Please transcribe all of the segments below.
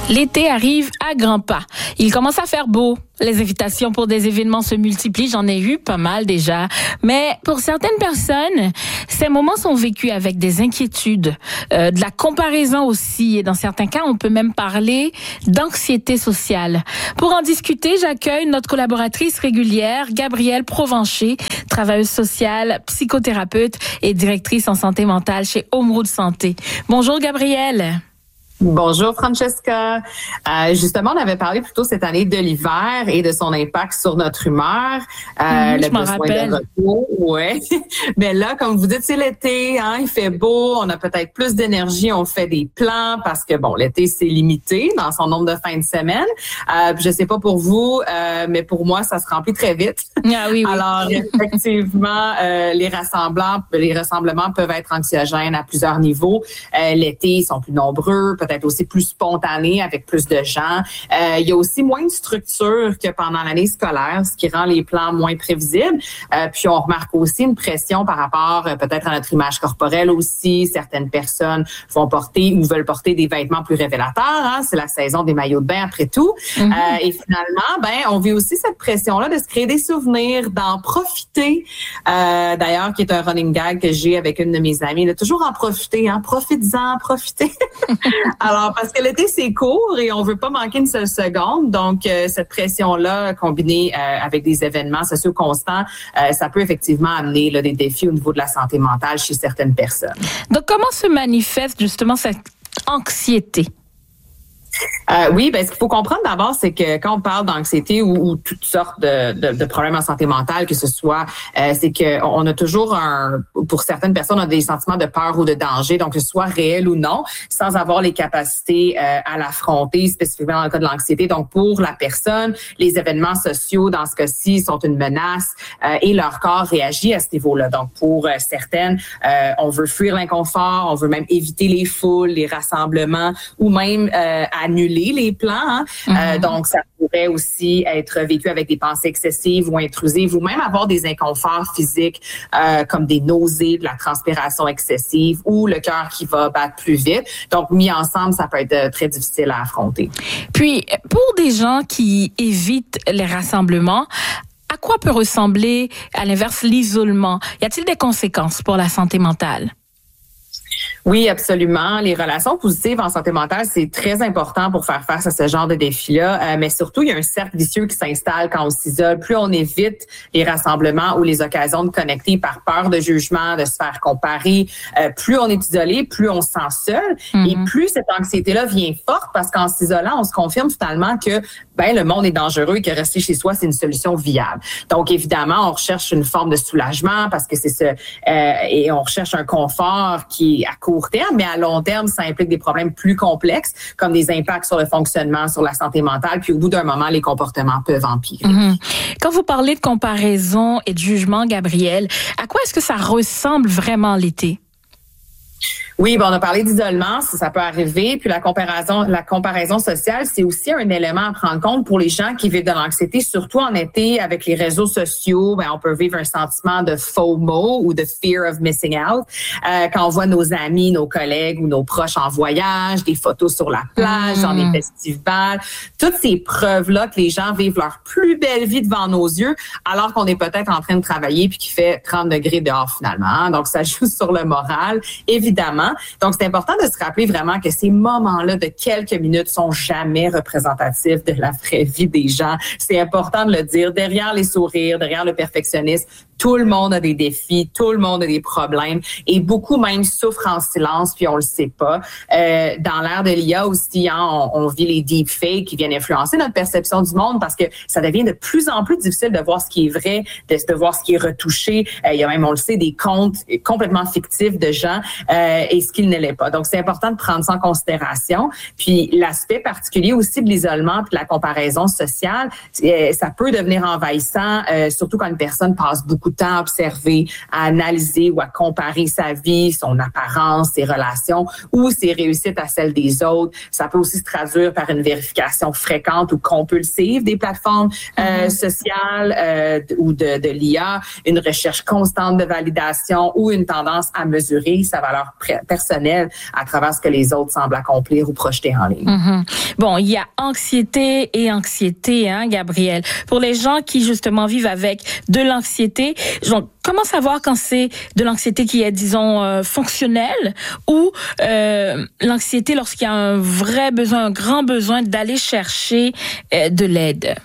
L'été arrive à grands pas. Il commence à faire beau. Les invitations pour des événements se multiplient. J'en ai eu pas mal déjà. Mais pour certaines personnes, ces moments sont vécus avec des inquiétudes, de la comparaison aussi. Et dans certains cas, on peut même parler d'anxiété sociale. Pour en discuter, j'accueille notre collaboratrice régulière, Gabrielle Provencher, travailleuse sociale, psychothérapeute et directrice en santé mentale chez Homeroute Santé. Bonjour Gabrielle. Bonjour Francesca. Justement, on avait parlé plutôt cette année de l'hiver et de son impact sur notre humeur. Je m'en rappelle. De repos, ouais. Mais là, comme vous dites, c'est l'été, hein, il fait beau, on a peut-être plus d'énergie, on fait des plans parce que bon, l'été c'est limité dans son nombre de fins de semaine. Je sais pas pour vous, mais pour moi, ça se remplit très vite. Ah oui, oui. Alors effectivement, les rassemblements peuvent être anxiogènes à plusieurs niveaux. L'été, ils sont plus nombreux, peut-être aussi plus spontané avec plus de gens. Il y a aussi moins de structure que pendant l'année scolaire, ce qui rend les plans moins prévisibles. Puis on remarque aussi une pression par rapport peut-être à notre image corporelle aussi. Certaines personnes vont porter ou veulent porter des vêtements plus révélateurs. Hein? C'est la saison des maillots de bain après tout. Et finalement, on vit aussi cette pression-là de se créer des souvenirs, d'en profiter. D'ailleurs, qui est un running gag que j'ai avec une de mes amies. De toujours en profiter, hein? Profites-en, profitez. Alors, parce que l'été, c'est court et on veut pas manquer une seule seconde. Donc, cette pression-là, combinée avec des événements sociaux constants, ça peut effectivement amener là, des défis au niveau de la santé mentale chez certaines personnes. Donc, comment se manifeste justement cette anxiété? Oui, ce qu'il faut comprendre d'abord, c'est que quand on parle d'anxiété ou toutes sortes de problèmes en santé mentale, que ce soit, c'est que on a toujours pour certaines personnes, on a des sentiments de peur ou de danger, donc que ce soit réel ou non, sans avoir les capacités à l'affronter, spécifiquement dans le cas de l'anxiété. Donc, pour la personne, les événements sociaux, dans ce cas-ci, sont une menace et leur corps réagit à ce niveau-là. Donc, pour certaines, on veut fuir l'inconfort, on veut même éviter les foules, les rassemblements ou même annuler les plans. Hein? Donc, ça pourrait aussi être vécu avec des pensées excessives ou intrusives ou même avoir des inconforts physiques comme des nausées, de la transpiration excessive ou le cœur qui va battre plus vite. Donc, mis ensemble, ça peut être très difficile à affronter. Puis, pour des gens qui évitent les rassemblements, à quoi peut ressembler, à l'inverse, l'isolement? Y a-t-il des conséquences pour la santé mentale? Oui, absolument. Les relations positives en santé mentale, c'est très important pour faire face à ce genre de défis-là. Mais surtout, il y a un cercle vicieux qui s'installe quand on s'isole. Plus on évite les rassemblements ou les occasions de connecter par peur de jugement, de se faire comparer, plus on est isolé, plus on se sent seul. Et plus cette anxiété-là vient forte parce qu'en s'isolant, on se confirme finalement que le monde est dangereux et que rester chez soi, c'est une solution viable. Donc, évidemment, on recherche une forme de soulagement parce que c'est et on recherche un confort qui est à court terme, mais à long terme, ça implique des problèmes plus complexes, comme des impacts sur le fonctionnement, sur la santé mentale, puis au bout d'un moment, les comportements peuvent empirer. Quand vous parlez de comparaison et de jugement, Gabrielle, à quoi est-ce que ça ressemble vraiment l'été? Oui, on a parlé d'isolement, ça peut arriver. Puis la comparaison sociale, c'est aussi un élément à prendre compte pour les gens qui vivent de l'anxiété, surtout en été avec les réseaux sociaux. On peut vivre un sentiment de FOMO ou de fear of missing out quand on voit nos amis, nos collègues ou nos proches en voyage, des photos sur la plage, dans des festivals. Toutes ces preuves-là que les gens vivent leur plus belle vie devant nos yeux, alors qu'on est peut-être en train de travailler puis qu'il fait 30 degrés dehors finalement. Donc, ça joue sur le moral, évidemment. Donc, c'est important de se rappeler vraiment que ces moments-là de quelques minutes sont jamais représentatifs de la vraie vie des gens. C'est important de le dire. Derrière les sourires, derrière le perfectionnisme, tout le monde a des défis, tout le monde a des problèmes et beaucoup même souffrent en silence puis on le sait pas. Dans l'ère de l'IA aussi, hein, on vit les deepfakes qui viennent influencer notre perception du monde parce que ça devient de plus en plus difficile de voir ce qui est vrai, de voir ce qui est retouché. Il y a même, on le sait, des comptes complètement fictifs de gens et ce qu'il ne l'est pas. Donc, c'est important de prendre ça en considération. Puis, l'aspect particulier aussi de l'isolement puis de la comparaison sociale, ça peut devenir envahissant, surtout quand une personne passe beaucoup de temps à observer, à analyser ou à comparer sa vie, son apparence, ses relations ou ses réussites à celles des autres. Ça peut aussi se traduire par une vérification fréquente ou compulsive des plateformes sociales ou de l'IA, une recherche constante de validation ou une tendance à mesurer sa valeur personnelle à travers ce que les autres semblent accomplir ou projeter en ligne. Bon, il y a anxiété et anxiété, hein, Gabrielle. Pour les gens qui justement vivent avec de l'anxiété, comment savoir quand c'est de l'anxiété qui est, disons, fonctionnelle ou l'anxiété lorsqu'il y a un vrai besoin, un grand besoin d'aller chercher de l'aide?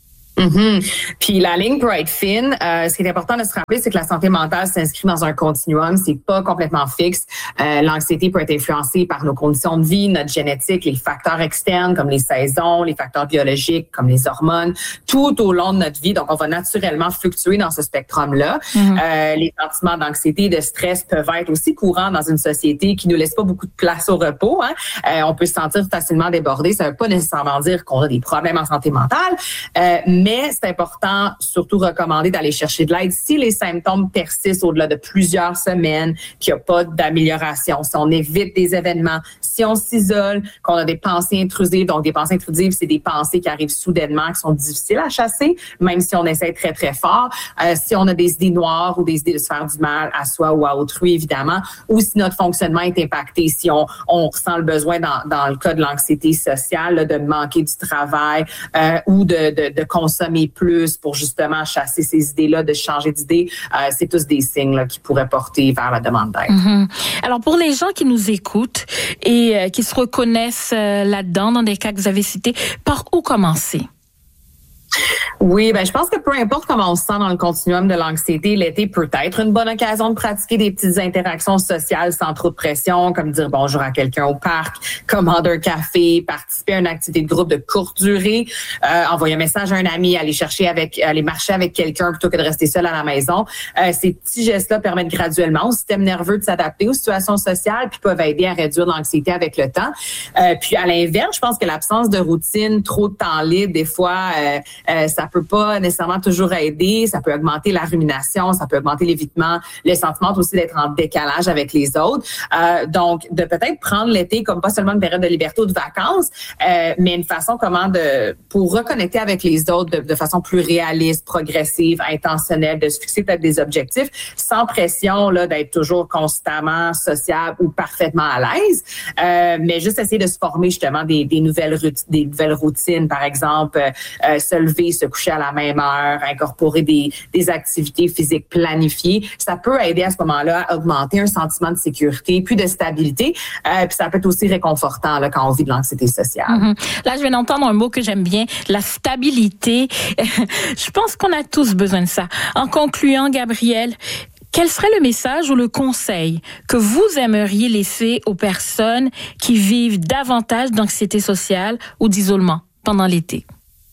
Puis la ligne peut être fine. Ce qui est important de se rappeler, c'est que la santé mentale s'inscrit dans un continuum. C'est pas complètement fixe. L'anxiété peut être influencée par nos conditions de vie, notre génétique, les facteurs externes comme les saisons, les facteurs biologiques comme les hormones, tout au long de notre vie. Donc, on va naturellement fluctuer dans ce spectrum-là. Les sentiments d'anxiété et de stress peuvent être aussi courants dans une société qui ne laisse pas beaucoup de place au repos. On peut se sentir facilement débordé. Ça ne veut pas nécessairement dire qu'on a des problèmes en santé mentale, mais c'est important, surtout recommandé d'aller chercher de l'aide si les symptômes persistent au-delà de plusieurs semaines, qu'il n'y a pas d'amélioration, si on évite des événements, si on s'isole, qu'on a des pensées intrusives. Donc, des pensées intrusives, c'est des pensées qui arrivent soudainement, qui sont difficiles à chasser, même si on essaie très, très fort. Si on a des idées noires ou des idées de se faire du mal à soi ou à autrui, évidemment, ou si notre fonctionnement est impacté, si on ressent le besoin, dans le cas de l'anxiété sociale, là, de manquer du travail ou de consommer plus pour justement chasser ces idées-là, de changer d'idée, c'est tous des signes là, qui pourraient porter vers la demande d'aide. Alors, pour les gens qui nous écoutent et qui se reconnaissent là-dedans, dans des cas que vous avez cités, par où commencer? Oui, je pense que peu importe comment on se sent dans le continuum de l'anxiété, l'été peut être une bonne occasion de pratiquer des petites interactions sociales sans trop de pression, comme dire bonjour à quelqu'un au parc, commander un café, participer à une activité de groupe de courte durée, envoyer un message à un ami, aller marcher avec quelqu'un plutôt que de rester seul à la maison. Ces petits gestes-là permettent graduellement au système nerveux de s'adapter aux situations sociales puis peuvent aider à réduire l'anxiété avec le temps. Puis à l'inverse, je pense que l'absence de routine, trop de temps libre, des fois, ça peut pas nécessairement toujours aider. Ça peut augmenter la rumination, ça peut augmenter l'évitement, le sentiment aussi d'être en décalage avec les autres. Donc, de peut-être prendre l'été comme pas seulement une période de liberté ou de vacances, mais une façon pour reconnecter avec les autres de façon plus réaliste, progressive, intentionnelle, de se fixer peut-être des objectifs sans pression là d'être toujours constamment sociable ou parfaitement à l'aise, mais juste essayer de se former justement des nouvelles routines, par exemple, se lever, se coucher à la même heure, incorporer des activités physiques planifiées. Ça peut aider à ce moment-là à augmenter un sentiment de sécurité puis de stabilité. Puis ça peut être aussi réconfortant là, quand on vit de l'anxiété sociale. Là, je viens d'entendre un mot que j'aime bien, la stabilité. Je pense qu'on a tous besoin de ça. En concluant, Gabrielle, quel serait le message ou le conseil que vous aimeriez laisser aux personnes qui vivent davantage d'anxiété sociale ou d'isolement pendant l'été?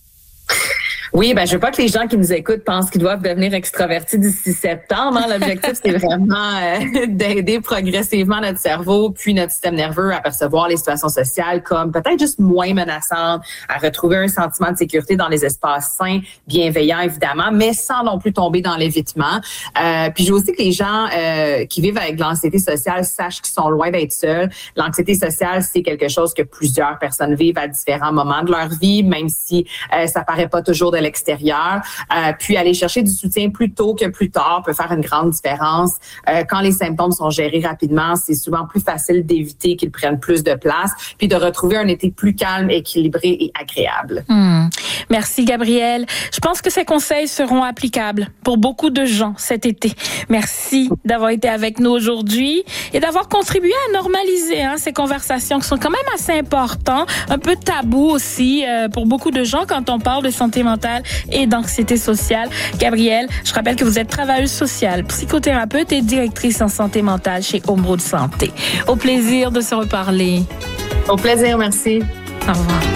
Oui, je veux pas que les gens qui nous écoutent pensent qu'ils doivent devenir extravertis d'ici septembre. L'objectif, c'est vraiment d'aider progressivement notre cerveau puis notre système nerveux à percevoir les situations sociales comme peut-être juste moins menaçantes, à retrouver un sentiment de sécurité dans les espaces sains, bienveillants évidemment, mais sans non plus tomber dans l'évitement. Puis je veux aussi que les gens qui vivent avec de l'anxiété sociale sachent qu'ils sont loin d'être seuls. L'anxiété sociale, c'est quelque chose que plusieurs personnes vivent à différents moments de leur vie, même si ça paraît pas toujours de l'extérieur. Puis aller chercher du soutien plus tôt que plus tard peut faire une grande différence. Quand les symptômes sont gérés rapidement, c'est souvent plus facile d'éviter qu'ils prennent plus de place, puis de retrouver un été plus calme, équilibré et agréable. Merci Gabrielle. Je pense que ces conseils seront applicables pour beaucoup de gens cet été. Merci d'avoir été avec nous aujourd'hui et d'avoir contribué à normaliser ces conversations qui sont quand même assez importantes, un peu tabou aussi pour beaucoup de gens quand on parle de santé mentale et d'anxiété sociale. Gabrielle, je rappelle que vous êtes travailleuse sociale, psychothérapeute et directrice en santé mentale chez Home Road Santé. Au plaisir de se reparler. Au plaisir, merci. Au revoir.